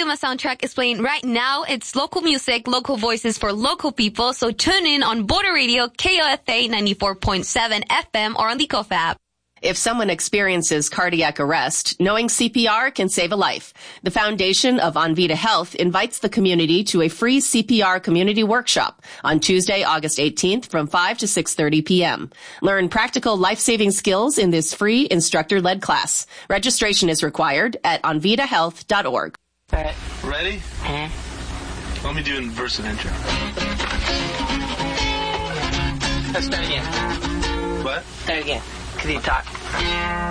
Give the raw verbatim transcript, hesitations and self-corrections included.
Yuma soundtrack is playing right now. It's local music, local voices for local people. So tune in on Border Radio, K O F A ninety-four point seven F M or on the Kofa app. If someone experiences cardiac arrest, knowing C P R can save a life. The foundation of Onvita Health invites the community to a free C P R community workshop on Tuesday, August eighteenth from five to six thirty p.m. Learn practical life-saving skills in this free instructor-led class. Registration is required at onvita health dot org. All right. Ready? Mm-hmm. Let me do an verse and intro. Let's start again. What? Start again. Because you talk.